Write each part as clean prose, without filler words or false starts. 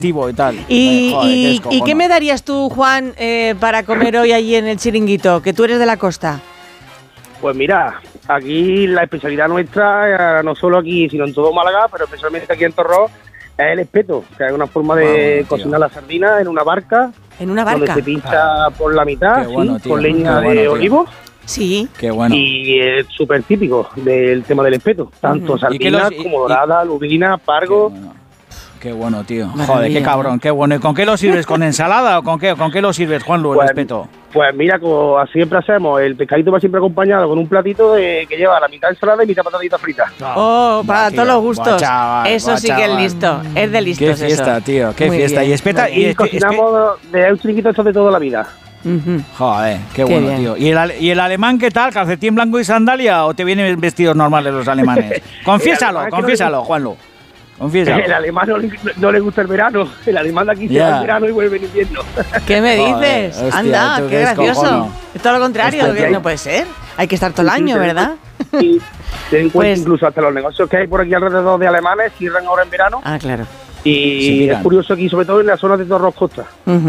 y tal. ¿Y qué me darías tú, Juan, para comer hoy allí en el Chiringuito? Que tú eres de la costa. Pues mira, aquí la especialidad nuestra, no solo aquí, sino en todo Málaga, pero especialmente aquí en Torrós, es el espeto, que es una forma de cocinar la sardina en una barca. ¿En una barca? Donde se pincha por la mitad, bueno, sí, con leña de olivo. Sí. Qué bueno. Y es súper típico del tema del espeto. Tanto sardinas como dorada, lubina, pargo. Qué bueno, tío. Maravilla. Joder, qué cabrón, qué bueno. ¿Y con qué lo sirves? ¿Con ensalada o con qué lo sirves, Juanlu, el espeto? Pues mira, como siempre hacemos, el pescadito va siempre acompañado con un platito que lleva la mitad ensalada y mitad patatita frita. Oh, para todos los gustos. Chaval, eso sí que es listo. Es de listos. Qué fiesta, eso. tío. Qué Muy fiesta. bien. Y espeta. Y cocinamos de un chiringuito esto de toda la vida. Joder, qué bueno, bien. tío. ¿Y el alemán qué tal? ¿Calcetín blanco y sandalia o te vienen vestidos normales los alemanes? Confiésalo, Juanlu. Confiésalo. El alemán no le gusta el verano. El alemán de aquí se va el verano y vuelve en invierno. ¿Qué me Joder, dices? hostia, Anda, ¿tú qué qué gracioso. cojones? Es todo lo contrario, que no puede ser. Hay que estar todo el año, ¿verdad? Y ten en cuenta Pues- incluso hasta los negocios que hay por aquí alrededor de alemanes cierran ahora en verano. Ah, claro. Y Sí, es curioso aquí, sobre todo en la zona de Torrós Costa.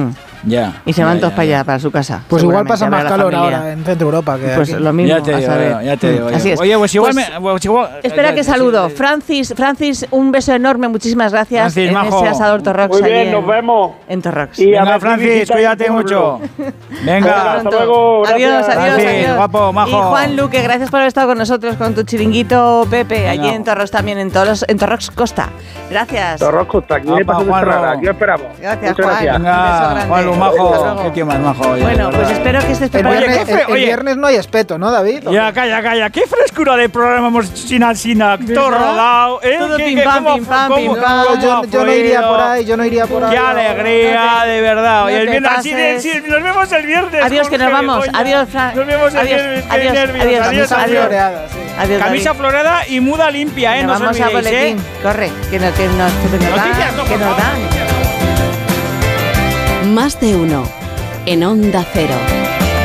Ya. Y se van ya, todos ya, para ya. allá, para su casa. Pues igual seguramente, pasa más habrá la calor familia. ahora en Centro Europa que Pues aquí. lo mismo, Ya te a digo, saber. ya te digo. Así es. Oye, pues igual Pues, espera que saludo. Francis, un beso enorme, muchísimas gracias. Francis, en majo. ese asador Torrox. Muy allí bien, en- nos vemos. En Torrox. Y a Venga, ver si Francis, visitáis cuídate el pueblo. mucho. Venga. Hasta luego, Adiós, gracias. adiós, Francis, adiós. guapo, majo. Y Juan Luque, gracias por haber estado con nosotros con tu chiringuito, Pepe, allí en Torrox también, en Torrox Costa. Gracias. Torrós Costa, aquí me Apa, paso de Juanlo. cerrada, aquí os esperamos. Gracias, Muchas Juan. gracias. Un beso Venga, grande. Juanlu, Hasta majo. luego. Qué tío más majo. oye, Bueno, de pues verdad. espero que estés El preparado. viernes, el oye. viernes no hay espeto, ¿no, David? Ya, calla. Qué frescura de programa hemos sin todo rodado. Todo pim pam, pim pam, pim pam. Yo no iría por ahí, yo no iría por ahí. Qué alegría, de verdad. Oye, no el te viernes, pases. sí, nos vemos el viernes. Adiós, que nos Jorge, vamos. coño. Adiós, Fran. Nos vemos el Adiós, viernes. Qué adiós, nervios. adiós, Adiós, adiós. Floreada, sí. Adiós, Camisa David. florada y muda limpia, Nos no vamos os a olvidéis, boletín. Corre, que nos Noticias, no, dan. Que por nos favor. dan. Más de uno. En Onda Cero.